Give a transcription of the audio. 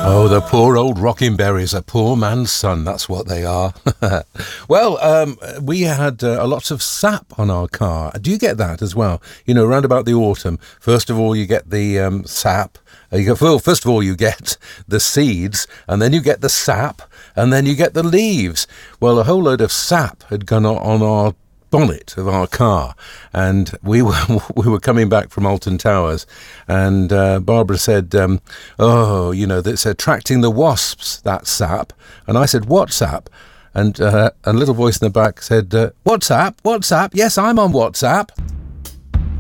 Oh, the poor old rocking berries, a poor man's son, that's what they are. Well, we had lots of sap on our car. Do you get that as well? You know, around about the autumn, first of all, you get the sap. First of all, you get the seeds, and then you get the sap, and then you get the leaves. Well, a whole load of sap had gone on our bonnet of our car, and we were coming back from Alton Towers, and Barbara said, oh, you know, that's attracting the wasps, that sap. And I said, what sap? And a little voice in the back said, WhatsApp? Yes, I'm on WhatsApp.